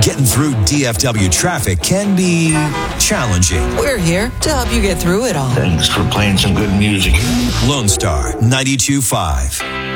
Getting through DFW traffic can be challenging. We're here to help you get through it all. Thanks for playing some good music. Lone Star 92.5.